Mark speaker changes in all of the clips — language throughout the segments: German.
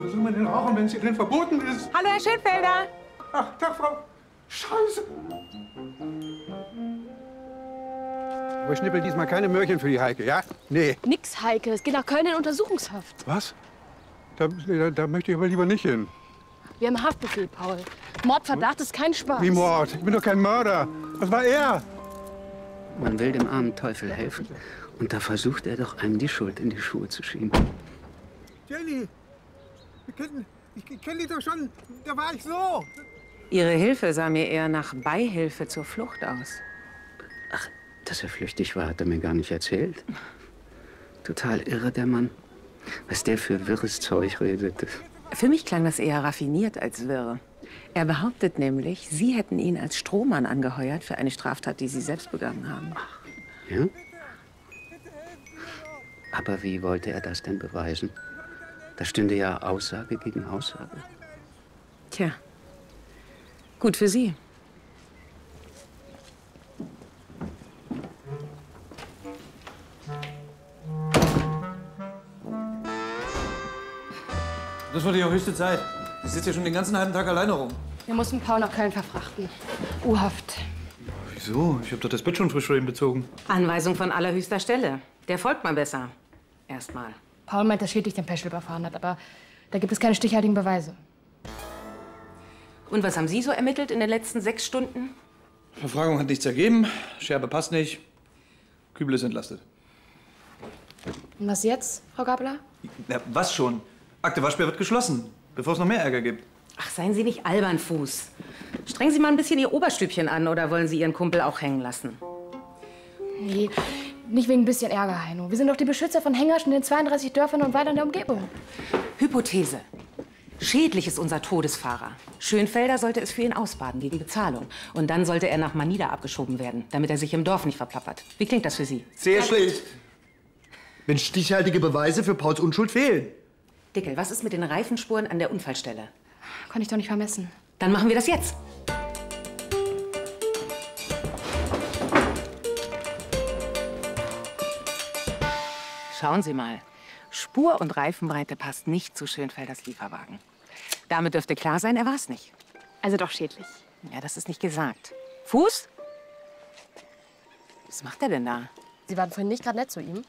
Speaker 1: Was soll man denn rauchen, wenn es hier drin verboten ist?
Speaker 2: Hallo, Herr Schönfelder.
Speaker 1: Ach, Tag, Frau. Scheiße.
Speaker 3: Wir schnippeln diesmal keine Möhrchen für die Heike, ja? Nee.
Speaker 2: Nix, Heike. Es geht nach Köln in Untersuchungshaft.
Speaker 3: Was? Da möchte ich aber lieber nicht hin.
Speaker 2: Wir haben Haftbefehl, Paul. Mordverdacht ist kein Spaß.
Speaker 3: Wie Mord? Ich bin doch kein Mörder. Das war er.
Speaker 4: Man will dem armen Teufel helfen. Und da versucht er doch, einem die Schuld in die Schuhe zu schieben.
Speaker 3: Jenny, ich kenn dich doch schon. Da war ich so.
Speaker 5: Ihre Hilfe sah mir eher nach Beihilfe zur Flucht aus.
Speaker 4: Ach, dass er flüchtig war, hat er mir gar nicht erzählt. Total irre, der Mann. Was der für wirres Zeug redet.
Speaker 5: Für mich klang das eher raffiniert als wirr. Er behauptet nämlich, Sie hätten ihn als Strohmann angeheuert für eine Straftat, die Sie selbst begangen haben.
Speaker 4: Ach, ja? Aber wie wollte er das denn beweisen? Da stünde ja Aussage gegen Aussage.
Speaker 5: Tja, gut für Sie.
Speaker 6: Das war die höchste Zeit. Sie sitzt ja schon den ganzen halben Tag alleine rum.
Speaker 2: Wir mussten Paul nach Köln verfrachten. U-Haft.
Speaker 6: Wieso? Ich habe doch das Bett schon frisch für ihn bezogen.
Speaker 5: Anweisung von allerhöchster Stelle. Der folgt mal besser. Erstmal.
Speaker 2: Paul meint, dass Schädlich den Peschel überfahren hat, aber da gibt es keine stichhaltigen Beweise.
Speaker 5: Und was haben Sie so ermittelt in den letzten 6 Stunden?
Speaker 6: Befragung hat nichts ergeben. Scherbe passt nicht. Kübel ist entlastet.
Speaker 2: Und was jetzt, Frau Gabler?
Speaker 6: Na, was schon? Akte Waschbär wird geschlossen, bevor es noch mehr Ärger gibt.
Speaker 5: Ach, seien Sie nicht albern, Fuß. Strengen Sie mal ein bisschen Ihr Oberstübchen an, oder wollen Sie Ihren Kumpel auch hängen lassen?
Speaker 2: Nee, nicht wegen ein bisschen Ärger, Heino. Wir sind doch die Beschützer von Hängerschen in den 32 Dörfern und weiter in der Umgebung.
Speaker 5: Hypothese. Schädlich ist unser Todesfahrer. Schönfelder sollte es für ihn ausbaden, gegen Bezahlung. Und dann sollte er nach Manila abgeschoben werden, damit er sich im Dorf nicht verplappert. Wie klingt das für Sie?
Speaker 7: Sehr schlecht. Wenn stichhaltige Beweise für Pauls Unschuld fehlen.
Speaker 5: Dickel, was ist mit den Reifenspuren an der Unfallstelle?
Speaker 2: Kann ich doch nicht vermessen.
Speaker 5: Dann machen wir das jetzt. Schauen Sie mal. Spur und Reifenbreite passt nicht zu Schönfelders Lieferwagen. Damit dürfte klar sein, er war es nicht.
Speaker 2: Also doch schädlich.
Speaker 5: Ja, das ist nicht gesagt. Fuß? Was macht er denn da?
Speaker 2: Sie waren vorhin nicht gerade nett zu ihm.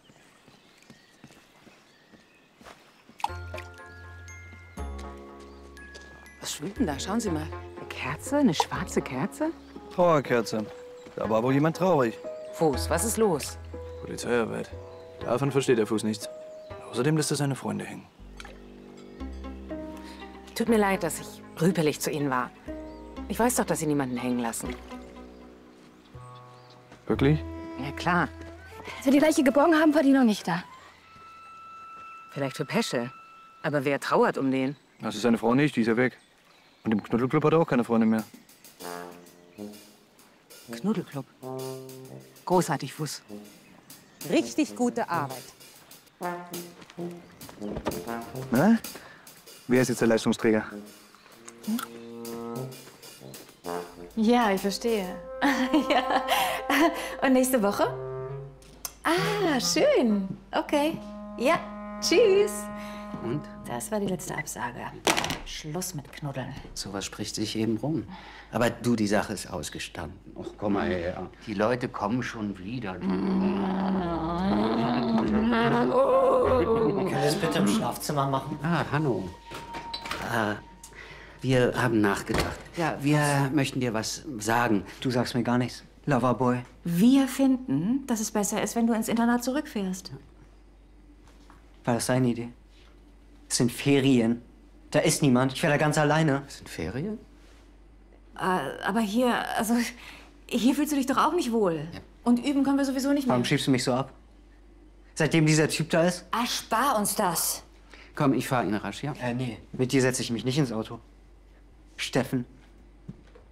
Speaker 5: Was schwimmt denn da? Schauen Sie mal. Eine Kerze? Eine schwarze Kerze?
Speaker 6: Trauerkerze. Da war wohl jemand traurig.
Speaker 5: Fuß, was ist los?
Speaker 6: Polizeiarbeit. Davon versteht der Fuß nichts. Außerdem lässt er seine Freunde hängen.
Speaker 5: Tut mir leid, dass ich rüpelig zu Ihnen war. Ich weiß doch, dass Sie niemanden hängen lassen.
Speaker 6: Wirklich?
Speaker 5: Ja, klar.
Speaker 2: Als wir die Leiche geborgen haben, war die noch nicht da.
Speaker 5: Vielleicht für Peschel. Aber wer trauert um den?
Speaker 6: Das ist seine Frau nicht, die ist ja weg. Und im Knuddelclub hat er auch keine Freunde mehr.
Speaker 5: Knuddelclub. Großartig, Fuß. Richtig gute Arbeit.
Speaker 6: Na? Wer ist jetzt der Leistungsträger?
Speaker 8: Ja, ich verstehe. Ja. Und nächste Woche? Ah, schön. Okay. Ja, tschüss.
Speaker 4: Und?
Speaker 8: Das war die letzte Absage. Schluss mit Knuddeln.
Speaker 4: Sowas spricht sich eben rum. Aber du, die Sache ist ausgestanden. Ach, komm mal her. Die Leute kommen schon wieder.
Speaker 9: Können wir das bitte im Schlafzimmer machen?
Speaker 4: Ah, Hanno. Wir haben nachgedacht. Ja, wir möchten dir was sagen.
Speaker 9: Du sagst mir gar nichts. Loverboy.
Speaker 8: Wir finden, dass es besser ist, wenn du ins Internat zurückfährst.
Speaker 9: War das seine Idee? Es sind Ferien. Da ist niemand. Ich wäre da ganz alleine.
Speaker 4: Das sind Ferien?
Speaker 8: Aber hier, also, hier fühlst du dich doch auch nicht wohl. Ja. Und üben können wir sowieso nicht mehr.
Speaker 9: Warum schiebst du mich so ab? Seitdem dieser Typ da ist?
Speaker 8: Erspar uns das.
Speaker 4: Komm, ich fahre ihn rasch, ja?
Speaker 9: Nee. Mit dir setze ich mich nicht ins Auto. Steffen,